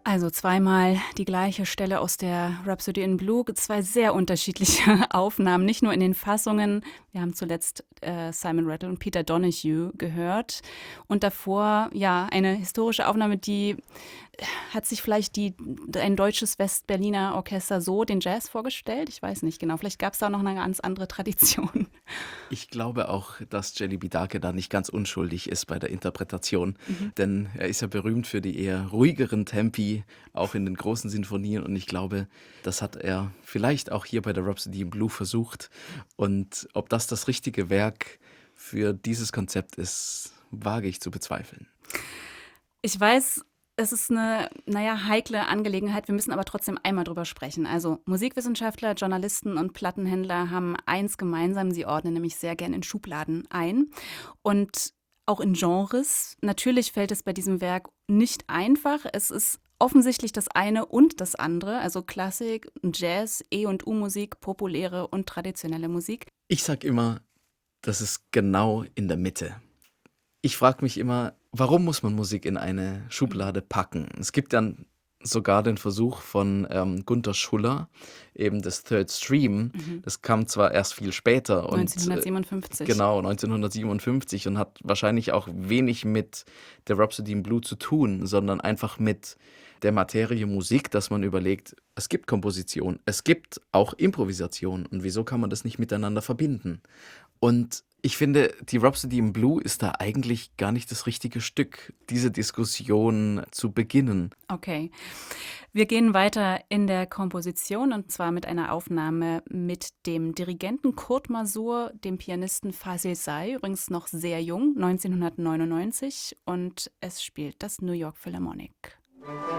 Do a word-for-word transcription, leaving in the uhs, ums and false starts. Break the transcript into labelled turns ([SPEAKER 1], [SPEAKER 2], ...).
[SPEAKER 1] Also zweimal die gleiche Stelle aus der Rhapsody in Blue, zwei sehr unterschiedliche Aufnahmen, nicht nur in den Fassungen. Wir haben zuletzt äh, Simon Rattle und Peter Donoghue gehört und davor ja eine historische Aufnahme, die äh, hat sich vielleicht die, ein deutsches Westberliner Orchester so den Jazz vorgestellt? Ich weiß nicht genau, vielleicht gab es da noch eine ganz andere Tradition.
[SPEAKER 2] Ich glaube auch, dass Jelly Bidake da nicht ganz unschuldig ist bei der Interpretation,
[SPEAKER 1] Mhm.
[SPEAKER 2] denn er ist ja berühmt für die eher ruhigeren Tempi, auch in den großen Sinfonien und ich glaube, das hat er vielleicht auch hier bei der Rhapsody in Blue versucht und ob das das richtige Werk für dieses Konzept ist, wage ich zu bezweifeln.
[SPEAKER 1] Ich weiß, es ist eine, naja, heikle Angelegenheit. Wir müssen aber trotzdem einmal drüber sprechen. Also Musikwissenschaftler, Journalisten und Plattenhändler haben eins gemeinsam, sie ordnen nämlich sehr gern in Schubladen ein. Und auch in Genres. Natürlich fällt es bei diesem Werk nicht einfach. Es ist offensichtlich das eine und das andere, also Klassik, Jazz, E- und U-Musik, populäre und traditionelle Musik.
[SPEAKER 2] Ich sag immer, das ist genau in der Mitte. Ich frage mich immer, warum muss man Musik in eine Schublade packen? Es gibt dann sogar den Versuch von ähm, Gunther Schuller, eben das Third Stream.
[SPEAKER 1] Mhm.
[SPEAKER 2] Das kam zwar erst viel später und äh,
[SPEAKER 1] neunzehnhundertsiebenundfünfzig.
[SPEAKER 2] genau neunzehnhundertsiebenundfünfzig und hat wahrscheinlich auch wenig mit der Rhapsody in Blue zu tun, sondern einfach mit der Materie Musik, dass man überlegt, es gibt Komposition, es gibt auch Improvisation und wieso kann man das nicht miteinander verbinden? Und ich finde, die Rhapsody in Blue ist da eigentlich gar nicht das richtige Stück, diese Diskussion zu beginnen.
[SPEAKER 1] Okay. Wir gehen weiter in der Komposition und zwar mit einer Aufnahme mit dem Dirigenten Kurt Masur, dem Pianisten Fazil Say, übrigens noch sehr jung, neunzehnhundertneunundneunzig, und es spielt das New York Philharmonic.